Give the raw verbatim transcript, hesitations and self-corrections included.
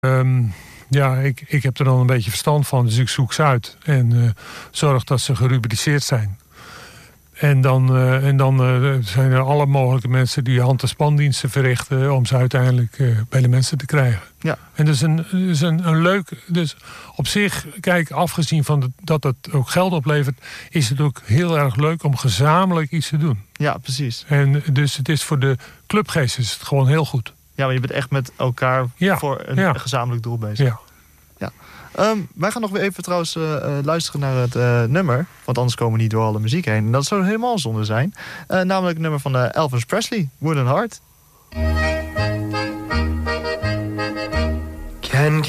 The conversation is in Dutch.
Um, ja, ik, ik heb er dan een beetje verstand van, dus ik zoek ze uit. En uh, zorg dat ze gerubriceerd zijn. En dan, uh, en dan uh, zijn er alle mogelijke mensen die hand- en spandiensten verrichten om ze uiteindelijk uh, bij de mensen te krijgen. Ja. En dat is een, dus een, een leuk. Dus op zich, kijk, afgezien van de, dat het ook geld oplevert, is het ook heel erg leuk om gezamenlijk iets te doen. Ja, precies. En dus het is voor de clubgeest is het gewoon heel goed. Ja, maar je bent echt met elkaar ja. voor een ja. gezamenlijk doel bezig. Ja. Ja. Um, wij gaan nog weer even trouwens uh, uh, luisteren naar het uh, nummer. Want anders komen we niet door alle muziek heen. En dat zou helemaal zonde zijn. Uh, namelijk het nummer van uh, Elvis Presley, Wooden Heart.